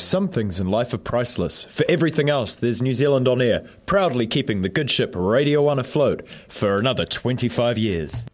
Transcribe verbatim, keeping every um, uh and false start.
Some things in life are priceless. For everything else, there's New Zealand On Air, proudly keeping the good ship Radio One afloat for another twenty-five years.